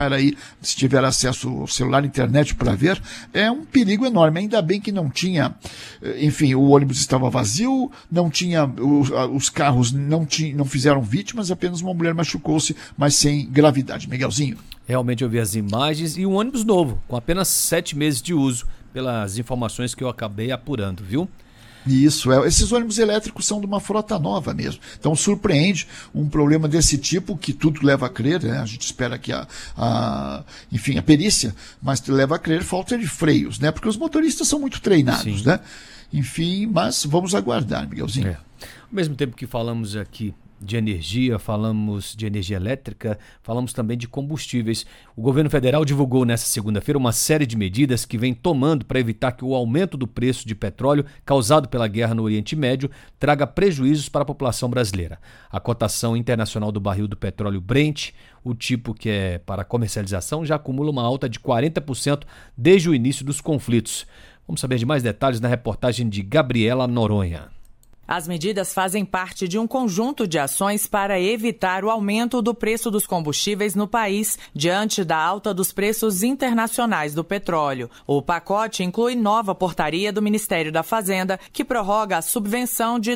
aí, se tiver acesso ao celular, internet para ver, é um perigo enorme. Ainda bem que não tinha, enfim, o ônibus estava vazio, não tinha, os carros não fizeram vítimas, apenas uma mulher machucou-se, mas sem gravidade. Miguelzinho. Realmente eu vi as imagens e um ônibus novo, com apenas 7 meses de uso, pelas informações que eu acabei apurando, viu? Isso, esses ônibus elétricos são de uma frota nova mesmo. Então surpreende um problema desse tipo, que tudo leva a crer, né? A gente espera que enfim, a perícia, mas leva a crer falta de freios, né? Porque os motoristas são muito treinados, Sim. né? Enfim, mas vamos aguardar, Miguelzinho. Ao mesmo tempo que falamos aqui de energia, falamos de energia elétrica, falamos também de combustíveis. O governo federal divulgou nesta segunda-feira uma série de medidas que vem tomando para evitar que o aumento do preço de petróleo causado pela guerra no Oriente Médio traga prejuízos para a população brasileira. A cotação internacional do barril do petróleo Brent, o tipo que é para comercialização, já acumula uma alta de 40% desde o início dos conflitos. Vamos saber de mais detalhes na reportagem de Gabriela Noronha. As medidas fazem parte de um conjunto de ações para evitar o aumento do preço dos combustíveis no país diante da alta dos preços internacionais do petróleo. O pacote inclui nova portaria do Ministério da Fazenda, que prorroga a subvenção de R$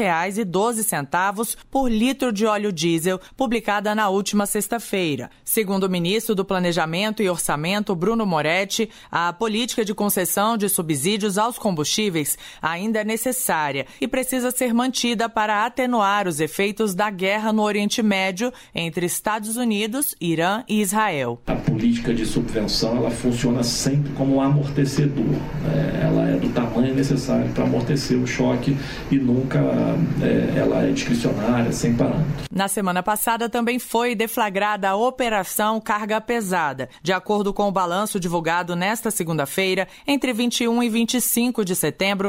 2,12 por litro de óleo diesel, publicada na última sexta-feira. Segundo o ministro do Planejamento e Orçamento, Bruno Moretti, a política de concessão de subsídios aos combustíveis ainda é necessária e precisa ser mantida para atenuar os efeitos da guerra no Oriente Médio entre Estados Unidos, Irã e Israel. A política de subvenção ela funciona sempre como um amortecedor. Ela é do tamanho necessário para amortecer o choque e nunca ela é discricionária, sem parâmetro. Na semana passada também foi deflagrada a Operação Carga Pesada. De acordo com o balanço divulgado nesta segunda-feira, entre 21 e 25 de setembro,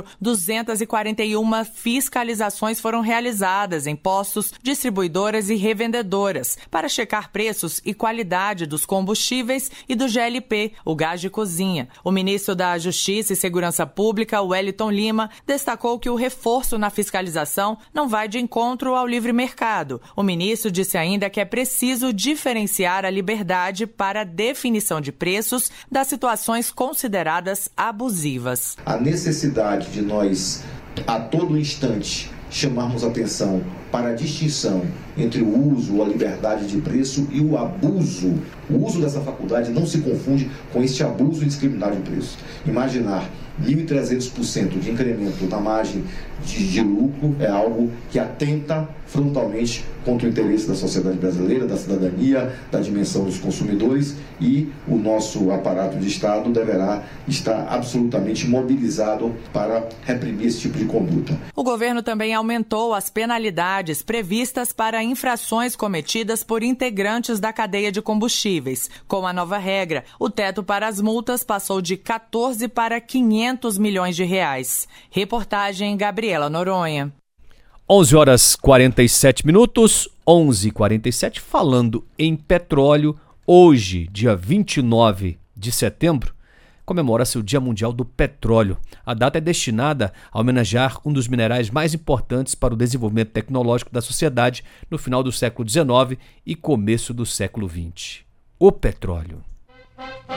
241 fiscalizações foram realizadas em postos, distribuidoras e revendedoras para checar preços e qualidade dos combustíveis e do GLP, o gás de cozinha. O ministro da Justiça e Segurança Pública, Wellington Lima, destacou que o reforço na fiscalização não vai de encontro ao livre mercado. O ministro disse ainda que é preciso diferenciar a liberdade para a definição de preços das situações consideradas abusivas. A necessidade de nós, a todo instante, chamarmos atenção para a distinção entre o uso, a liberdade de preço e o abuso. O uso dessa faculdade não se confunde com este abuso indiscriminado de preço. Imaginar 1.300% de incremento na margem de lucro é algo que atenta frontalmente contra o interesse da sociedade brasileira, da cidadania, da dimensão dos consumidores, e o nosso aparato de Estado deverá estar absolutamente mobilizado para reprimir esse tipo de conduta. O governo também aumentou as penalidades previstas para infrações cometidas por integrantes da cadeia de combustíveis. Com a nova regra, o teto para as multas passou de 14 para 500 milhões de reais. Reportagem Gabriela Noronha. 11h47, 11h47, falando em petróleo, hoje, dia 29 de setembro, comemora-se o Dia Mundial do Petróleo. A data é destinada a homenagear um dos minerais mais importantes para o desenvolvimento tecnológico da sociedade no final do século XIX e começo do século XX, o petróleo.